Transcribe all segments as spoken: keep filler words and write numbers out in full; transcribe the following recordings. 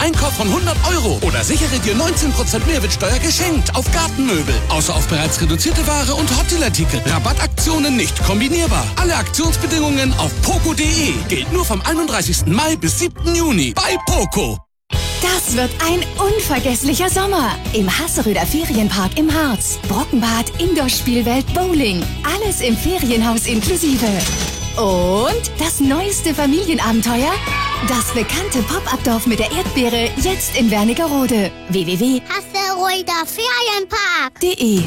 Einkauf von hundert Euro oder sichere dir neunzehn Prozent Mehrwertsteuer geschenkt auf Gartenmöbel. Außer auf bereits reduzierte Ware und Hotdeal-Artikel. Rabattaktionen nicht kombinierbar. Alle Aktionsbedingungen auf poco punkt de. Gilt nur vom einunddreißigsten Mai bis siebten Juni bei Poco. Das wird ein unvergesslicher Sommer. Im Hasseröder Ferienpark im Harz. Brockenbad, Indoor-Spielwelt, Bowling. Alles im Ferienhaus inklusive. Und das neueste Familienabenteuer? Das bekannte Pop-Up-Dorf mit der Erdbeere, jetzt in Wernigerode. w w w punkt hasseröder ferienpark punkt de.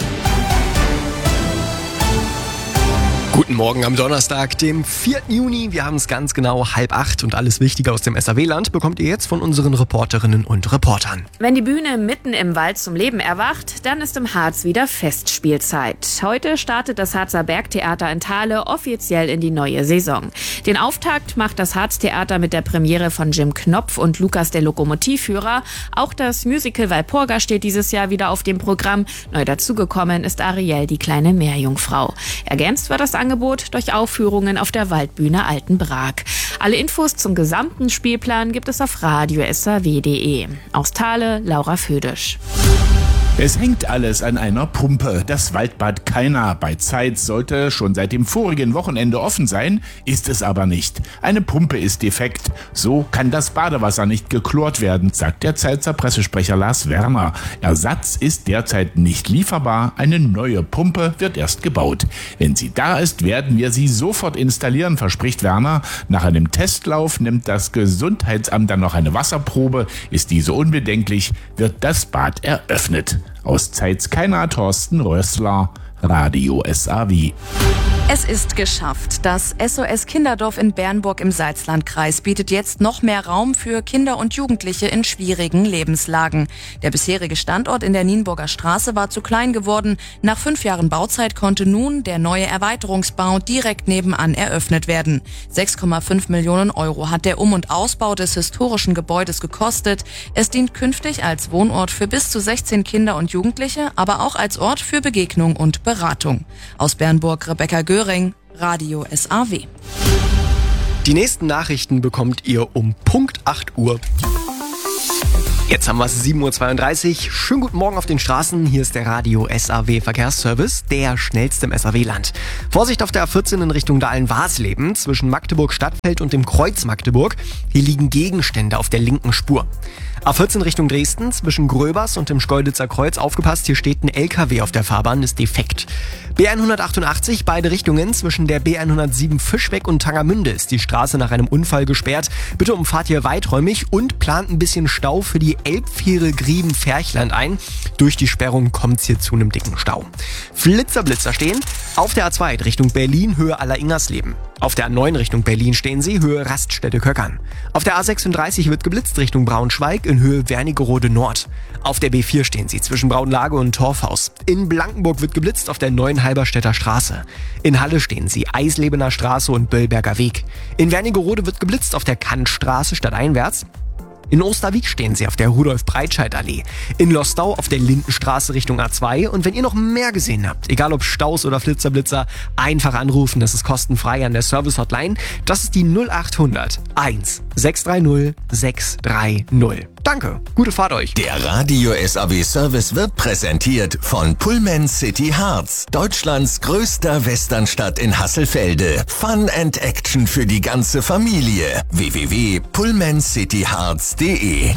Guten Morgen am Donnerstag, dem vierten Juni. Wir haben es ganz genau halb acht und alles Wichtige aus dem S R W-Land bekommt ihr jetzt von unseren Reporterinnen und Reportern. Wenn die Bühne mitten im Wald zum Leben erwacht, dann ist im Harz wieder Festspielzeit. Heute startet das Harzer Bergtheater in Thale offiziell in die neue Saison. Den Auftakt macht das Harztheater mit der Premiere von Jim Knopf und Lukas der Lokomotivführer. Auch das Musical Walpurga steht dieses Jahr wieder auf dem Programm. Neu dazugekommen ist Ariel, die kleine Meerjungfrau. Ergänzt wird das Angebot durch Aufführungen auf der Waldbühne Altenbrag. Alle Infos zum gesamten Spielplan gibt es auf radio s r w punkt de. Aus Thale, Laura Födisch. Es hängt alles an einer Pumpe. Das Waldbad Kaina bei Zeitz sollte schon seit dem vorigen Wochenende offen sein, ist es aber nicht. Eine Pumpe ist defekt. So kann das Badewasser nicht geklort werden, sagt der Zeitzer Pressesprecher Lars Werner. Ersatz ist derzeit nicht lieferbar. Eine neue Pumpe wird erst gebaut. Wenn sie da ist, werden wir sie sofort installieren, verspricht Werner. Nach einem Testlauf nimmt das Gesundheitsamt dann noch eine Wasserprobe. Ist diese unbedenklich, wird das Bad eröffnet. Aus Zeitz Kaina, Thorsten Rössler, Radio S A W. Es ist geschafft. Das S O S Kinderdorf in Bernburg im Salzlandkreis bietet jetzt noch mehr Raum für Kinder und Jugendliche in schwierigen Lebenslagen. Der bisherige Standort in der Nienburger Straße war zu klein geworden. Nach fünf Jahren Bauzeit konnte nun der neue Erweiterungsbau direkt nebenan eröffnet werden. sechs Komma fünf Millionen Euro hat der Um- und Ausbau des historischen Gebäudes gekostet. Es dient künftig als Wohnort für bis zu sechzehn Kinder und Jugendliche, aber auch als Ort für Begegnung und Beratung. Aus Bernburg, Rebecca Göring, Radio S A W. Die nächsten Nachrichten bekommt ihr um Punkt acht Uhr. Jetzt haben wir es sieben Uhr zweiunddreißig. Schönen guten Morgen auf den Straßen. Hier ist der Radio S A W Verkehrsservice, der schnellste im S R W-Land. Vorsicht auf der A vierzehn in Richtung Dahlen-Warsleben zwischen Magdeburg-Stadtfeld und dem Kreuz Magdeburg. Hier liegen Gegenstände auf der linken Spur. A vierzehn Richtung Dresden zwischen Gröbers und dem Schkeuditzer Kreuz. Aufgepasst, hier steht ein L K W auf der Fahrbahn, ist defekt. B hundertachtundachtzig, beide Richtungen zwischen der B hundertsieben Fischbeck und Tangermünde ist die Straße nach einem Unfall gesperrt. Bitte umfahrt hier weiträumig und plant ein bisschen Stau für die Elbfähre Grieben-Ferchland ein. Durch die Sperrung kommt es hier zu einem dicken Stau. Flitzerblitzer stehen auf der A zwei Richtung Berlin, Höhe Aller-Ingersleben. Auf der A neun Richtung Berlin stehen sie, Höhe Raststätte-Köckern. Auf der A sechsunddreißig wird geblitzt Richtung Braunschweig in Höhe Wernigerode Nord. Auf der B vier stehen sie zwischen Braunlage und Torfhaus. In Blankenburg wird geblitzt auf der neuen Halberstädter Straße. In Halle stehen sie Eislebener Straße und Böllberger Weg. In Wernigerode wird geblitzt auf der Kantstraße stadteinwärts. In Osterwieck stehen sie auf der Rudolf-Breitscheid-Allee. In Lostau auf der Lindenstraße Richtung A zwei. Und wenn ihr noch mehr gesehen habt, egal ob Staus oder Flitzerblitzer, einfach anrufen, das ist kostenfrei an der Service-Hotline. Das ist die null achthundert eins sechs drei null sechs drei null. Danke, gute Fahrt euch. Der Radio S A W Service wird präsentiert von Pullman City Harz, Deutschlands größter Westernstadt in Hasselfelde. Fun and Action für die ganze Familie. w w w punkt pullman city harz punkt de.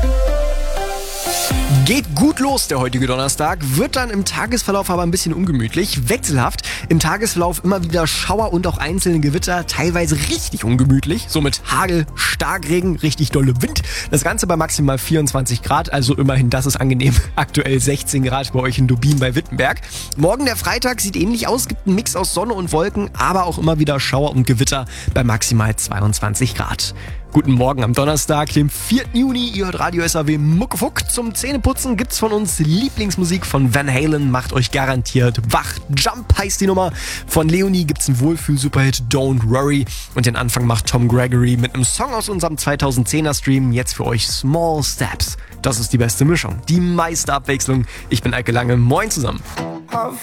Geht gut los, der heutige Donnerstag, wird dann im Tagesverlauf aber ein bisschen ungemütlich, wechselhaft. Im Tagesverlauf immer wieder Schauer und auch einzelne Gewitter, teilweise richtig ungemütlich, so mit Hagel, Starkregen, richtig dolle Wind. Das Ganze bei maximal vierundzwanzig Grad, also immerhin, das ist angenehm. Aktuell sechzehn Grad bei euch in Dubin bei Wittenberg. Morgen der Freitag sieht ähnlich aus, gibt einen Mix aus Sonne und Wolken, aber auch immer wieder Schauer und Gewitter bei maximal zweiundzwanzig Grad. Guten Morgen am Donnerstag, dem vierten Juni. Ihr hört Radio S A W Muckefuck. Zum Zähneputzen gibt's von uns Lieblingsmusik von Van Halen. Macht euch garantiert wach. Jump heißt die Nummer. Von Leonie gibt's einen Wohlfühl-Superhit Don't Worry. Und den Anfang macht Tom Gregory mit einem Song aus unserem zweitausendzehner Stream. Jetzt für euch Small Steps. Das ist die beste Mischung. Die meiste Abwechslung. Ich bin Eike Lange. Moin zusammen.